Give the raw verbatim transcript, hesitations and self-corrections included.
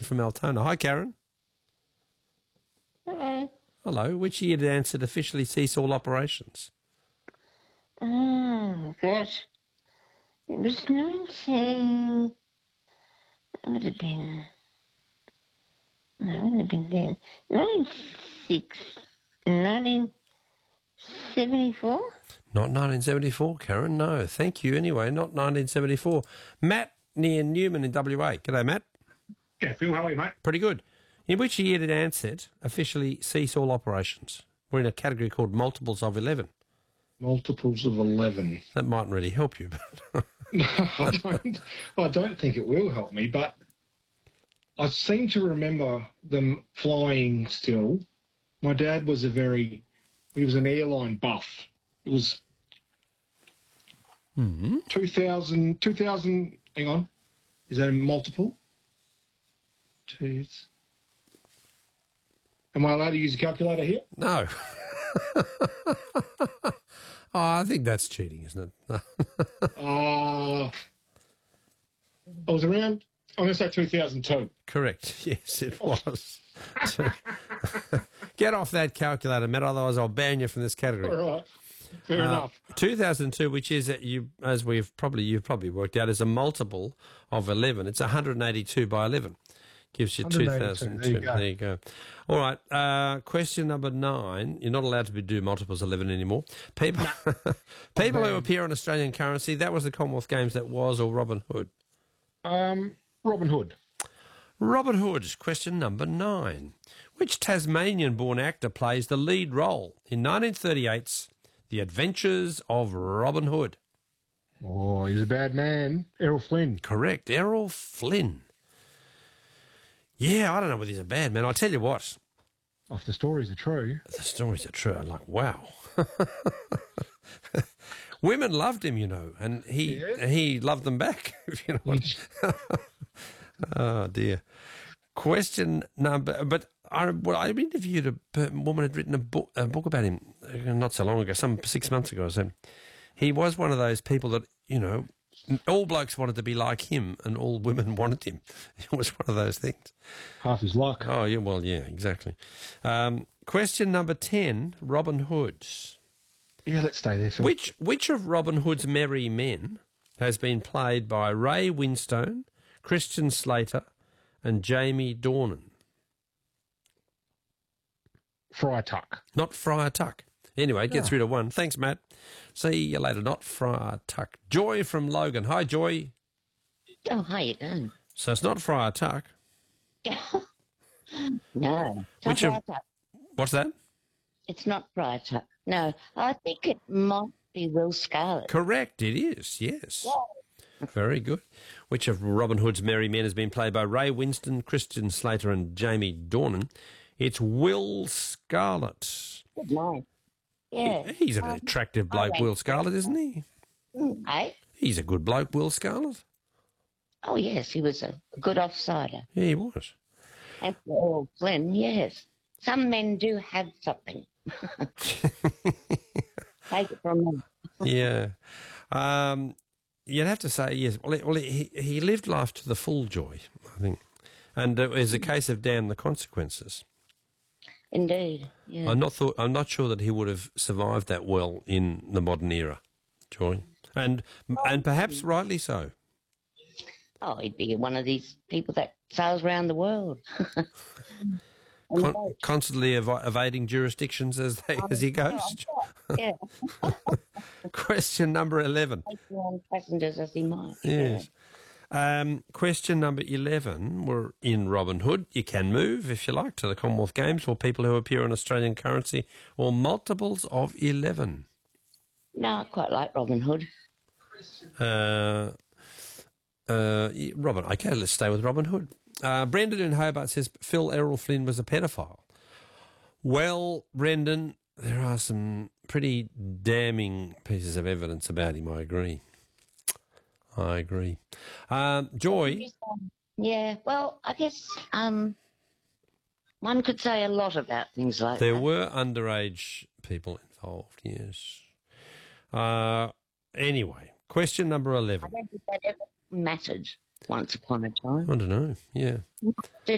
from Altona. Hi, Karen. Hello. Hello. Which year did Ansett officially cease all operations? Oh, gosh. It was nineteen... It would have been... No, it would have been then. ninety-six... nineteen seventy-four? Not nineteen seventy-four, Karen. No, thank you anyway. Not nineteen seventy-four. Matt near Newman in W A. G'day, Matt. Yeah, Phil, how are you, mate? Pretty good. In which year did Ansett officially cease all operations? We're in a category called multiples of eleven. Multiples of eleven. That mightn't really help you. But No, I don't, I don't think it will help me, but I seem to remember them flying still. My dad was a very, he was an airline buff. It was mm-hmm. two thousand, two thousand, hang on, is that a multiple? Two. Am I allowed to use a calculator here? No. oh, I think that's cheating, isn't it? uh, I was around, I'm going to say two thousand two. Correct. Yes, it was. Get off that calculator, Matt, otherwise I'll ban you from this category. All right. Fair uh, enough. two thousand two, which is, that you, as we've probably you've probably worked out, is a multiple of eleven. It's one hundred eighty-two by eleven. Gives you two thousand two. There you go. There you go. All right. Uh, question number nine. You're not allowed to be, do multiples eleven anymore. People, people who appear on Australian currency. That was the Commonwealth Games. That was, or Robin Hood. Um, Robin Hood. Robin Hood. Question number nine. Which Tasmanian-born actor plays the lead role in nineteen thirty-eight's The Adventures of Robin Hood? Oh, he's a bad man. Errol Flynn. Correct. Errol Flynn. Yeah, I don't know whether he's a bad man. I'll tell you what. If the stories are true. The stories are true. I'm like, wow. Women loved him, you know, and he Yeah. he loved them back. If you know what. Oh, dear. Question number... But I, well, I interviewed a, a woman who had written a book, a book about him not so long ago, some six months ago or so. He was one of those people that, you know, all blokes wanted to be like him and all women wanted him. It was one of those things. Half his luck. Oh, yeah, well, yeah, exactly. Um, question number ten, Robin Hood. Yeah, let's stay there. Phil. Which, which of Robin Hood's merry men has been played by Ray Winstone, Christian Slater and Jamie Dornan? Friar Tuck. Not Friar Tuck. Anyway, it gets Oh. rid of one. Thanks, Matt. See you later. Not Friar Tuck. Joy from Logan. Hi, Joy. Oh, how you doing? So it's not Friar Tuck. No. It's Which not of- Friar Tuck. What's that? It's not Friar Tuck. No, I think it might be Will Scarlet. Correct. It is. Yes. Very good. Which of Robin Hood's merry men has been played by Ray Winston, Christian Slater and Jamie Dornan? It's Will Scarlet. Good night. Yeah. He's an attractive bloke, right. Will Scarlet, isn't he? Hey? He's a good bloke, Will Scarlet. Oh, yes, he was a good offsider. Yeah, he was. And for Errol Flynn, yes. Some men do have something. Take it from them. Yeah. Um, you'd have to say, yes. Well, he- well he, he lived life to the full, Joy, I think. And it was a case of damn the consequences. Indeed, yeah. I'm not thought. I'm not sure that he would have survived that well in the modern era, Joy, and and perhaps rightly so. Oh, he'd be one of these people that sails around the world. Con- constantly ev- evading jurisdictions as they as he goes. Yeah. Question number eleven. Take on passengers as he might. Yes. Um, question number eleven. We're in Robin Hood. You can move, if you like, to the Commonwealth Games for people who appear in Australian currency or multiples of eleven. No, I quite like Robin Hood. Uh, uh, yeah, Robin. Okay, let's stay with Robin Hood. Uh, Brendan in Hobart says Phil Errol Flynn was a pedophile. Well, Brendan, there are some pretty damning pieces of evidence about him, I agree. I agree. Um, Joy? Yeah, well, I guess um, one could say a lot about things like There that. were underage people involved, yes. Uh, anyway, question number eleven. I don't think that ever mattered once upon a time. I don't know, yeah.